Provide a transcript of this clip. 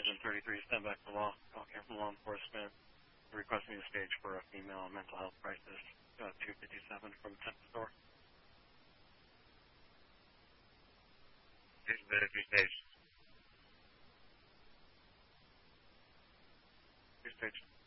Engine 33, stand back for law. Call here from law enforcement. Requesting a stage for a female mental health crisis. 257 from 10th store. Station Military Station. Two station.